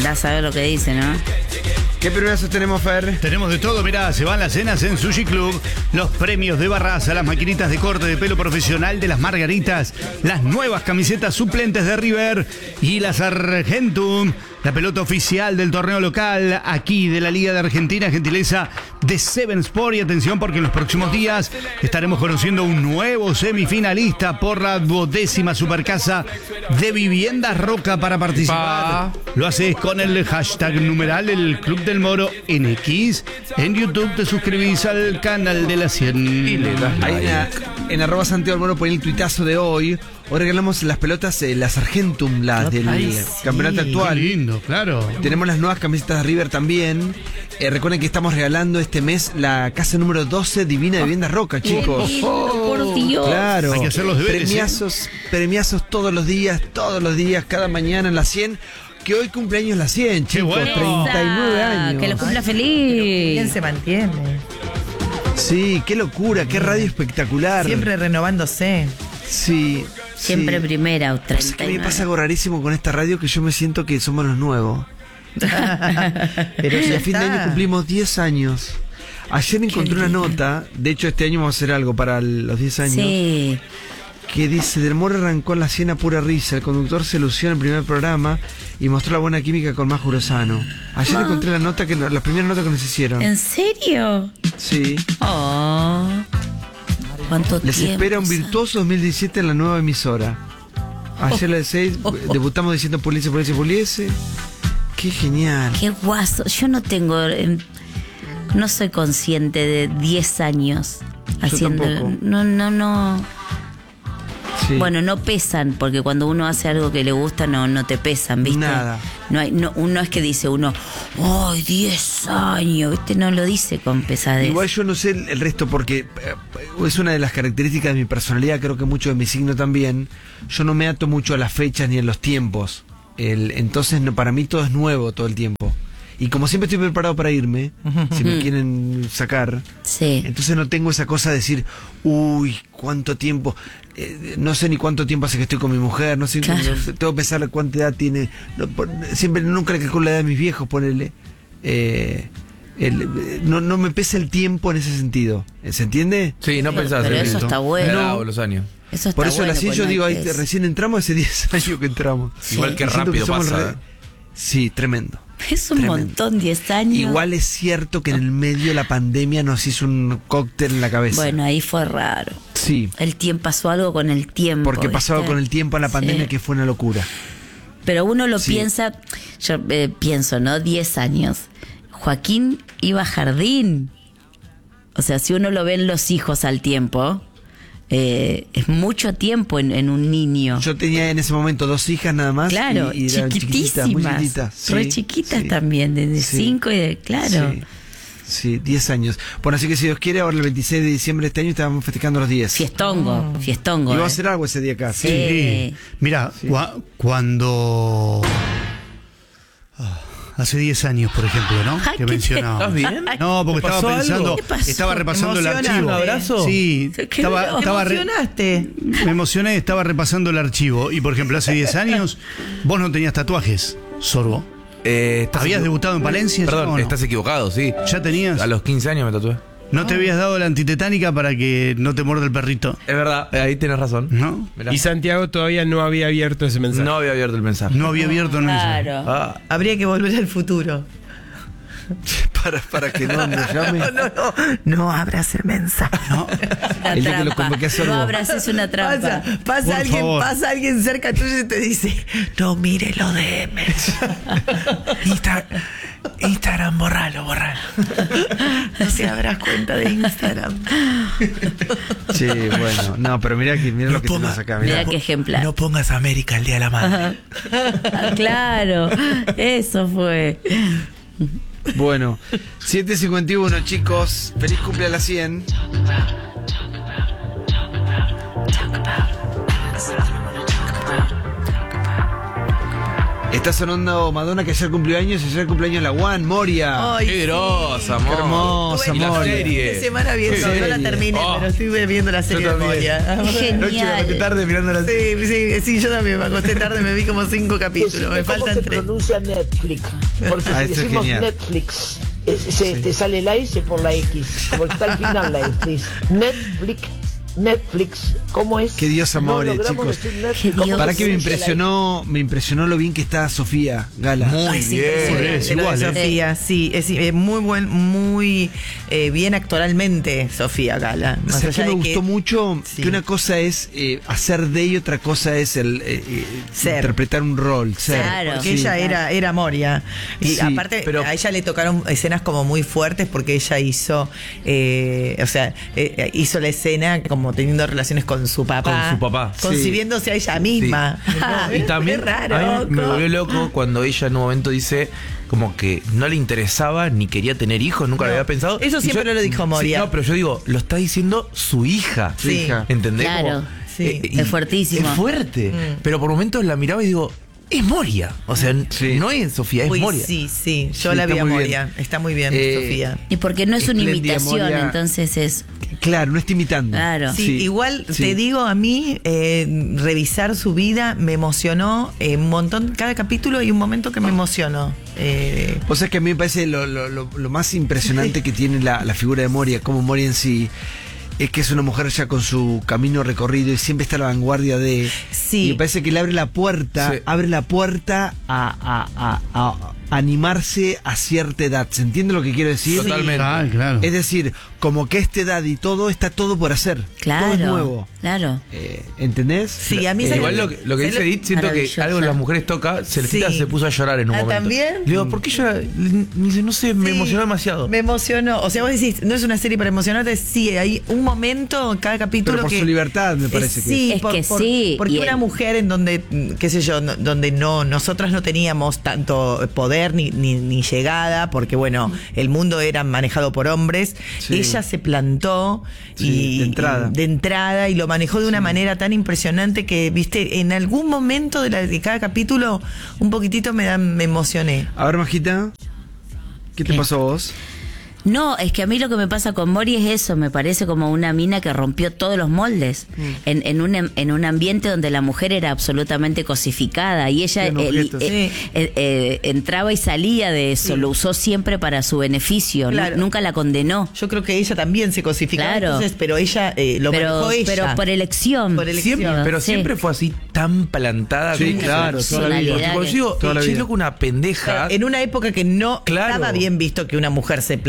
andá a saber lo que dice, ¿no? ¿Qué premiazos tenemos, Fer? Tenemos de todo, mirá, se van las cenas en Sushi Club, los premios de Barraza, las maquinitas de corte de pelo profesional de las Margaritas, las nuevas camisetas suplentes de River y las Argentum, la pelota oficial del torneo local aquí de la Liga de Argentina, gentileza de Seven Sport. Y atención, porque en los próximos días estaremos conociendo un nuevo semifinalista por la 12ª Supercasa de Viviendas Roca. Para participar lo haces con el hashtag numeral el Club del Moro en X. En YouTube te suscribís al canal de la 100 y le das like. En @Santiago del Moro, por el tuitazo de hoy. Hoy regalamos las pelotas, las Argentum, las del campeonato actual. Qué lindo, claro. Tenemos las nuevas camisetas de River también. Recuerden que estamos regalando este mes la casa número 12 Divina Viviendas Roca, chicos. Por Dios. Claro. Hay que hacer los deberes. Premiazos todos los días, cada mañana en la 100. Que hoy cumpleaños la 100, chicos. Bueno. 39 años. Que los cumpla feliz. ¿Quién se mantiene? Sí, qué locura, qué radio espectacular. Siempre renovándose. Sí. Siempre sí. primera o Pues es que me pasa algo rarísimo con esta radio, que yo me siento que somos los nuevos. Pero si a fin de año cumplimos 10 años. Ayer encontré una nota, de hecho este año vamos a hacer algo para los 10 años. Sí. Que dice: Del Moro arrancó en la 100 a pura risa. El conductor se lució en el primer programa y mostró la buena química con Majo Urosano. Ayer encontré la nota la primera nota que nos hicieron. ¿En serio? Sí. Oh. ¿Cuánto Les tiempo? espera un virtuoso 2017 en la nueva emisora. Ayer a las 6 debutamos diciendo Puliese, Puliese, Puliese. Qué genial. Qué guaso. Yo no tengo... no soy consciente de 10 años haciendo... tampoco. No. Sí. Bueno, no pesan, porque cuando uno hace algo que le gusta, no te pesan, ¿viste? Nada. Uno es que dice uno, ¡ay, 10 años! ¿Viste? No lo dice con pesadez. Igual yo no sé el resto, porque es una de las características de mi personalidad, creo que mucho de mi signo también. Yo no me ato mucho a las fechas ni a los tiempos. Entonces, para mí todo es nuevo todo el tiempo. Y como siempre estoy preparado para irme, si me quieren sacar, Sí. entonces no tengo esa cosa de decir, uy, cuánto tiempo, no sé ni cuánto tiempo hace que estoy con mi mujer, no sé, Claro. tengo que pensar cuánta edad tiene, nunca le calculo la edad de mis viejos, ponele, no me pesa el tiempo en ese sentido, ¿se entiende? Sí, no pensás Pero en eso esto. está bueno. Bravo, los años. Eso está Por eso bueno, así pues yo no digo, hay ahí que- recién entramos hace 10 años que entramos. Igual que Y siento rápido somos pasa. Sí, tremendo. Es un Tremendo. montón, 10 años. Igual es cierto que en el medio de la pandemia nos hizo un cóctel en la cabeza. Bueno, ahí fue raro. Sí, El tiempo, pasó algo con el tiempo. porque pasaba ¿viste? con el tiempo en la pandemia Sí. que fue una locura. Pero uno lo Sí. piensa, yo pienso, ¿no? 10 años. Joaquín iba a jardín. O sea, si uno lo ve en los hijos al tiempo, es mucho tiempo en un niño. Yo tenía en ese momento 2 hijas nada más. Claro, y eran chiquititas, muy chiquitísimas. chiquititas. Re Sí, chiquitas sí, también, desde sí, 5 y claro. Sí, sí, 10 años. Bueno, así que si Dios quiere, ahora el 26 de diciembre de este año estábamos festejando los 10. Fiestongo. Y vamos a hacer algo ese día acá. Sí. Sí. Mira, cuando... hace 10 años, por ejemplo, ¿no? Ay, Que ¿qué mencionaba. ¿Estás bien? No, porque ¿Te estaba pasó pensando, algo? ¿Qué pasó? estaba repasando el ¿Emocionaste? archivo. ¿Un abrazo? Sí, ¿Qué estaba, ¿Te emocionaste? me emocioné, estaba repasando el archivo. Y por ejemplo, hace 10 años, vos no tenías tatuajes, Sorbo. ¿Habías debutado en Palencia? Perdón, ¿o no? estás equivocado, sí. ¿Ya tenías? A los 15 años me tatué. ¿No te habías dado la antitetánica para que no te muerda el perrito? Es verdad, ahí tienes razón. ¿No? Mirá. Y Santiago todavía no había abierto ese mensaje. No había abierto el mensaje. No había abierto en eso. Claro. Ah, Habría que volver al futuro. Para que no nos llame. No abras el mensaje. ¿No? Una El día que lo trampa. convoqué a Sorbo. No abraces una trampa. Pasa Por favor. alguien cerca tuyo y te dice, no mire los DMs. Instagram, borralo. No te habrás cuenta de Instagram. Sí, bueno. No, pero mirá lo que tenemos acá. Mirá. Mirá qué ejemplar. pongas América el día de la madre. Ah, claro, eso fue. Bueno, 7:51, chicos. Feliz cumple a la 100. Está sonando Madonna, que ayer cumplió años la One, Moria. Ay, Qué grosa, amor. Qué hermosa, Y la Moria. serie. Esta semana viendo, Qué no la serie. terminé, Oh. pero estuve viendo la serie de también. Moria. Genial. tarde mirando la Sí, yo también me acosté tarde, me vi como 5 capítulos, me ¿Cómo faltan se 3. pronuncia Netflix? Porque Ah, si eso es decimos genial. Netflix, te sale la S por la X, como está al final la X. Netflix, ¿cómo es? Qué diosa Moria, logramos chicos. decir Netflix, Qué ¿cómo diosa. Para se que me pronuncia la impresionó lo bien que está Sofía Gala. Muy bien. Es igual, Sofía, sí, es muy bien actoralmente Sofía Gala. O Más sea, allá que me de gustó mucho sí. que una cosa es hacer de y otra cosa es el Ser. interpretar un rol. Ser. Claro. Porque Sí. ella era Moria. Y Sí, aparte, pero- a ella le tocaron escenas como muy fuertes porque ella hizo, hizo la escena como teniendo relaciones con su papá. Con su papá. Concibiéndose a ella misma. Y también Qué raro. a mí me ¿no? volvió loco cuando ella en un momento dice como que no le interesaba ni quería tener hijos, nunca No, lo había pensado. eso Y siempre lo dijo Moria. No, pero yo digo, lo está diciendo su hija. Su hija. ¿Entendés? Claro. Sí. y Es fuertísimo. Es fuerte. Pero por momentos la miraba y digo, es Moria. O sea, Sí. no es Sofía, es Uy, Moria. sí, yo Sí, la vi está a muy Moria. bien. Está muy bien, Sofía. Y porque no es una Espléndida imitación, Moria. entonces es. Claro, no está imitando. Claro. Sí, igual sí. te digo, a mí revisar su vida me emocionó un montón. Cada capítulo hay un momento que me emocionó. O sea que a mí me parece lo más impresionante que tiene la figura de Moria, como Moria en sí, es que es una mujer ya con su camino recorrido y siempre está a la vanguardia de... Sí. Y me parece que le abre la puerta, Sí. a animarse a cierta edad. ¿Se entiende lo que quiero decir? Totalmente. Claro. Es decir, como que a esta edad y todo, está todo por hacer. Claro. Todo es nuevo. Claro. ¿Entendés? Sí, a mí se Igual lo que dice Edith, siento que Maravillosa. algo en las mujeres toca. Celestita Sí. se puso a llorar en un ¿Ah, momento. también? Le digo, ¿por qué llora? Me dice, no sé, me Sí, emocionó demasiado. Me emocionó. O sea, vos decís, no es una serie para emocionarte. Sí, hay un momento en cada capítulo Pero por que. su libertad, me parece que Sí, es que por- sí, Porque y una el- mujer en donde, qué sé yo, donde nosotras no teníamos tanto poder ni llegada, porque bueno, el mundo era manejado por hombres. Sí. Ella se plantó Sí, de entrada. y lo manejó de una manera tan impresionante que, viste, en algún momento de cada capítulo, un poquitito me emocioné. A ver, Majita, ¿qué te ¿Qué? pasó a vos? No, es que a mí lo que me pasa con Mori es eso, me parece como una mina que rompió todos los moldes en un ambiente donde la mujer era absolutamente cosificada y ella Era un objeto, sí. entraba y salía de eso, Sí. lo usó siempre para su beneficio, Claro. nunca la condenó. Yo creo que ella también se cosificaba, Claro. entonces, pero ella lo manejó ella. pero por elección. Por elección. Siempre, pero Sí. siempre fue así tan plantada. Sí, como claro, que- toda la vida. Personalidad Porque que- digo, Toda la che, vida. loco, una pendeja. En una época que no Claro. estaba bien visto que una mujer se